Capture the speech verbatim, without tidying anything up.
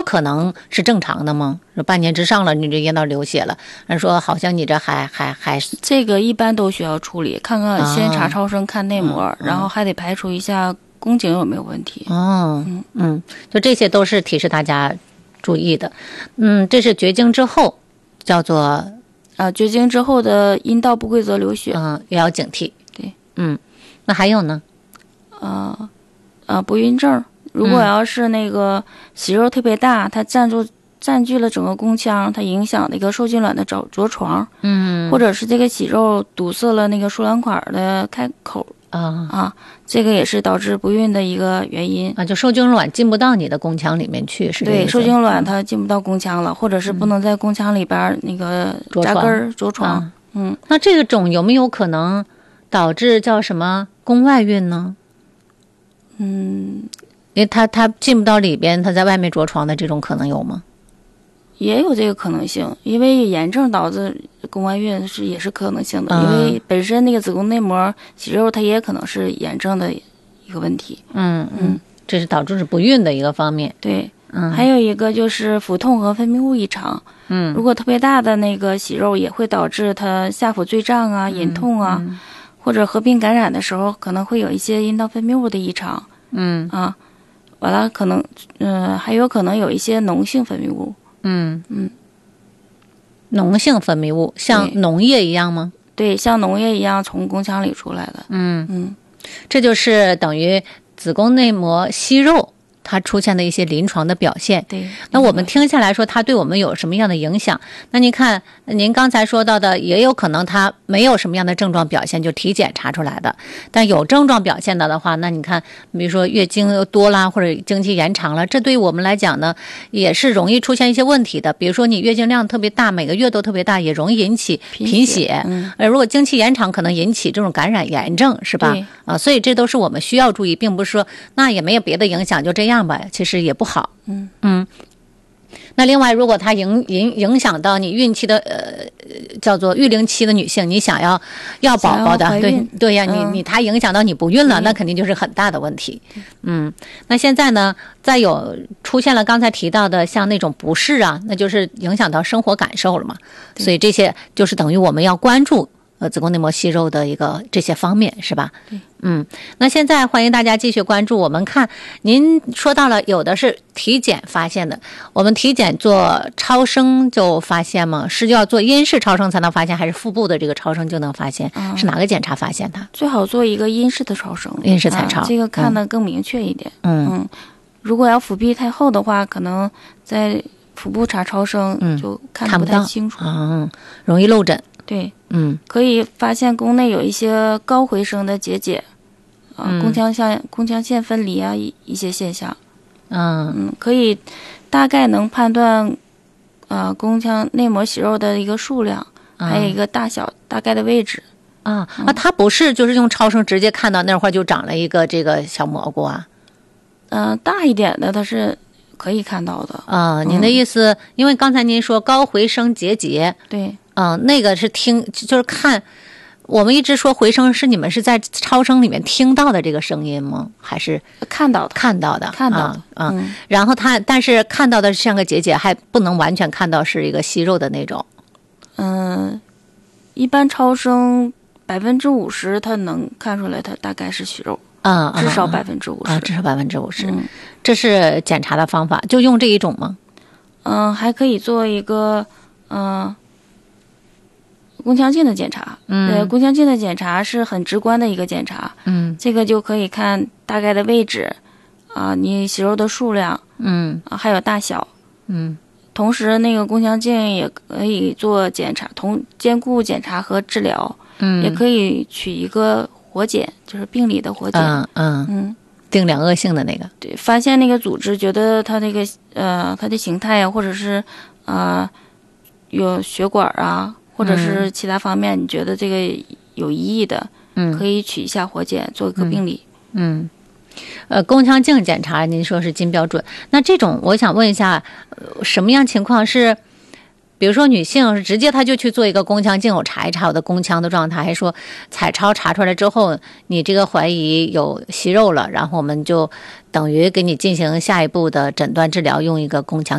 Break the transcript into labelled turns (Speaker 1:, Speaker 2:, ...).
Speaker 1: 可能是正常的吗？半年之上了，你这阴道流血了，人说好像你这还还还
Speaker 2: 这个一般都需要处理，看看先查超声看内膜，
Speaker 1: 啊、
Speaker 2: 然后还得排除一下宫颈有没有问题。
Speaker 1: 哦，嗯嗯，就这些都是提示大家注意的。嗯，这是绝经之后，叫做
Speaker 2: 啊，绝经之后的阴道不规则流血，
Speaker 1: 嗯，也要警惕。
Speaker 2: 对，
Speaker 1: 嗯，那还有呢？
Speaker 2: 呃，呃，不孕症，如果要是那个息肉特别大，它占住占据了整个宫腔，它影响那个受精卵的着着床，
Speaker 1: 嗯，
Speaker 2: 或者是这个息肉堵塞了那个输卵管的开口
Speaker 1: 啊
Speaker 2: 啊，这个也是导致不孕的一个原因
Speaker 1: 啊，就受精卵进不到你的宫腔里面去，是这
Speaker 2: 对，
Speaker 1: 意思？
Speaker 2: 受精卵它进不到宫腔了，或者是不能在宫腔里边那个扎根儿着床。
Speaker 1: 啊、
Speaker 2: 嗯，
Speaker 1: 那这个种有没有可能导致叫什么宫外孕呢？
Speaker 2: 嗯，
Speaker 1: 因为它它进不到里边，它在外面着床的这种可能有吗？
Speaker 2: 也有这个可能性，因为炎症导致宫外孕是也是可能性的、
Speaker 1: 嗯，
Speaker 2: 因为本身那个子宫内膜息肉它也可能是炎症的一个问题。
Speaker 1: 嗯嗯，这是导致不孕的一个方面。
Speaker 2: 对，
Speaker 1: 嗯，
Speaker 2: 还有一个就是腹痛和分泌物异常。
Speaker 1: 嗯，
Speaker 2: 如果特别大的那个息肉也会导致它下腹坠胀啊、隐痛啊、
Speaker 1: 嗯，
Speaker 2: 或者合并感染的时候可能会有一些阴道分泌物的异常。
Speaker 1: 嗯
Speaker 2: 啊，完了可能嗯、呃、还有可能有一些脓性分泌物。
Speaker 1: 嗯
Speaker 2: 嗯，
Speaker 1: 脓性分泌物像脓液一样吗？
Speaker 2: 对，像脓液一样从宫腔里出来的。
Speaker 1: 嗯
Speaker 2: 嗯，
Speaker 1: 这就是等于子宫内膜息肉它出现的一些临床的表现。
Speaker 2: 对，
Speaker 1: 那我们听下来说它对我们有什么样的影响？那您看您刚才说到的，也有可能它没有什么样的症状表现，就体检查出来的。但有症状表现的的话，那你看比如说月经多啦，或者经期延长了，这对于我们来讲呢也是容易出现一些问题的。比如说你月经量特别大，每个月都特别大，也容易引起贫血。
Speaker 2: 嗯，
Speaker 1: 呃，如果经期延长可能引起这种感染炎症，是吧？啊，所以这都是我们需要注意，并不是说那也没有别的影响，就这样吧，其实也不好。
Speaker 2: 嗯
Speaker 1: 嗯。那另外，如果它影影影响到你孕期的呃叫做育龄期的女性，你想要要宝宝的，对对呀，
Speaker 2: 嗯、
Speaker 1: 你你它影响到你不孕了，那肯定就是很大的问题。嗯，那现在呢，再有出现了刚才提到的像那种不适啊，那就是影响到生活感受了嘛。所以这些就是等于我们要关注呃子宫内膜息肉的一个这些方面，是吧？
Speaker 2: 对。
Speaker 1: 嗯，那现在欢迎大家继续关注。我们看您说到了有的是体检发现的，我们体检做超声就发现吗？是要做阴式超声才能发现，还是腹部的这个超声就能发现？嗯、是哪个检查发现的？
Speaker 2: 最好做一个阴式的超声，
Speaker 1: 阴式彩超、
Speaker 2: 啊，这个看得更明确一点。
Speaker 1: 嗯
Speaker 2: 嗯，如果要腹壁太厚的话，可能在腹部查超声就看得不太清楚，
Speaker 1: 嗯，容易漏诊。
Speaker 2: 对，
Speaker 1: 嗯，
Speaker 2: 可以发现宫内有一些高回声的结节，啊，
Speaker 1: 嗯、
Speaker 2: 宫腔像宫腔腺分离啊一一些现象，
Speaker 1: 嗯
Speaker 2: 嗯，可以大概能判断，呃，宫腔内膜息肉的一个数量，嗯、还有一个大小大概的位置。
Speaker 1: 啊啊，它不是就是用超声直接看到那块就长了一个这个小蘑菇啊？
Speaker 2: 嗯、呃，大一点的它是可以看到的。
Speaker 1: 啊，您的意思，嗯、因为刚才您说高回声结节，
Speaker 2: 对。
Speaker 1: 嗯、呃，那个是听，就是看，我们一直说回声是你们是在超声里面听到的这个声音吗？还是
Speaker 2: 看到的？
Speaker 1: 看到的，
Speaker 2: 看到的，
Speaker 1: 啊、嗯。然后它，但是看到的像个结节，还不能完全看到是一个息肉的那种。
Speaker 2: 嗯，一般超声百分之五十，它能看出来，它大概是息肉。
Speaker 1: 啊、嗯，
Speaker 2: 至少百分之五十，
Speaker 1: 至少百分之五十。这是检查的方法，就用这一种吗？
Speaker 2: 嗯，还可以做一个嗯。宫腔镜的检查，
Speaker 1: 嗯，
Speaker 2: 对，宫腔镜的检查是很直观的一个检查，
Speaker 1: 嗯，
Speaker 2: 这个就可以看大概的位置，啊，你息肉的数量，
Speaker 1: 嗯，
Speaker 2: 啊，还有大小，
Speaker 1: 嗯，
Speaker 2: 同时那个宫腔镜也可以做检查，同兼顾检查和治疗，
Speaker 1: 嗯，
Speaker 2: 也可以取一个活检，就是病理的活检，
Speaker 1: 嗯嗯
Speaker 2: 嗯，
Speaker 1: 定量恶性的那个，
Speaker 2: 对，发现那个组织，觉得它那个呃它的形态啊，或者是啊、呃、有血管啊。或者是其他方面，你觉得这个有异议的，
Speaker 1: 嗯，
Speaker 2: 可以取一下活检，做一个病理。
Speaker 1: 嗯，呃，宫腔镜检查，您说是金标准，那这种我想问一下，呃、什么样情况是，比如说女性是直接她就去做一个宫腔镜，我查一查我的宫腔的状态，还说彩超查出来之后，你这个怀疑有息肉了，然后我们就等于给你进行下一步的诊断治疗，用一个宫腔。